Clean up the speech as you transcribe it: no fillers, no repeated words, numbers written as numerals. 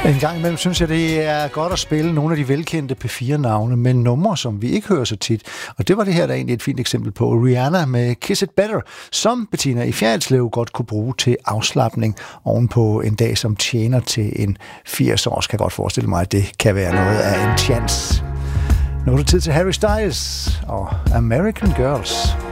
En gang imellem synes jeg, det er godt at spille nogle af de velkendte P4-navne med numre, som vi ikke hører så tit. Og det var det her, der er egentlig et fint eksempel på. Rihanna med Kiss It Better, som Bettina i Fjerritslev godt kunne bruge til afslapning ovenpå en dag, som tjener til en 80-års. Kan godt forestille mig, at det kan være noget af en chance. Nu er det tid til Harry Styles og American Girls.